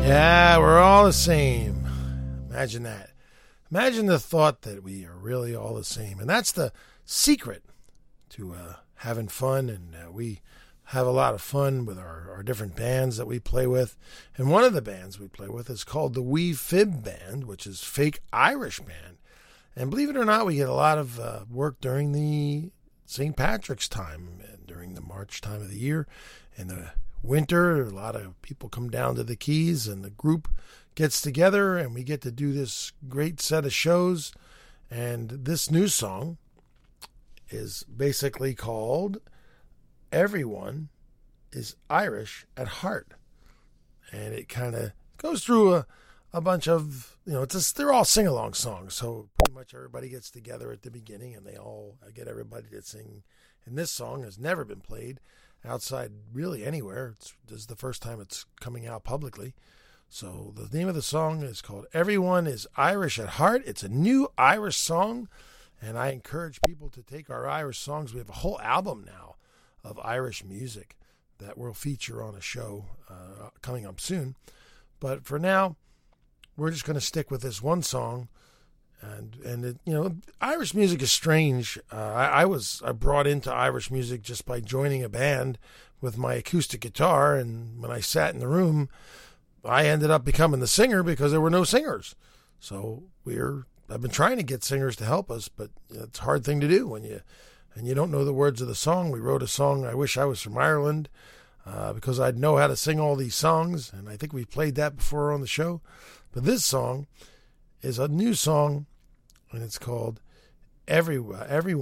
Yeah, we're all the same. Imagine that. Imagine the thought that we are really all the same. And that's the secret to having fun. And we have a lot of fun with our different bands that we play with. And one of the bands we play with is called the Wee Fib Band, which is fake Irish band. And believe it or not, we get a lot of work during the St. Patrick's time, during the March time of the year. In the winter, a lot of people come down to the Keys and the group gets together and we get to do this great set of shows. And this new song is basically called Everyone is Irish at Heart. And it kind of goes through a bunch of, they're all sing-along songs. So pretty much everybody gets together at the beginning and they all get everybody to sing. And this song has never been played outside really anywhere. This is the first time it's coming out publicly. So the name of the song is called Everyone is Irish at Heart. It's a new Irish song, and I encourage people to take our Irish songs. We have a whole album now of Irish music that we'll feature on a show coming up soon. But for now, we're just going to stick with this one song. And Irish music is strange. I brought into Irish music just by joining a band with my acoustic guitar, and when I sat in the room, I ended up becoming the singer because there were no singers. So I've been trying to get singers to help us, but it's a hard thing to do when you don't know the words of the song. We wrote a song, I Wish I Was From Ireland, because I'd know how to sing all these songs, and I think we played that before on the show. But this song is a new song, and it's called Everybody.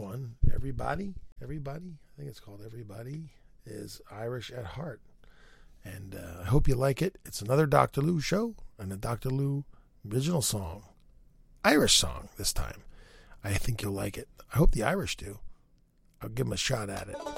I think it's called Everybody is Irish at Heart. And I hope you like it. It's another Dr. Lou show and a Dr. Lou original song. Irish song this time. I think you'll like it. I hope the Irish do. I'll give them a shot at it.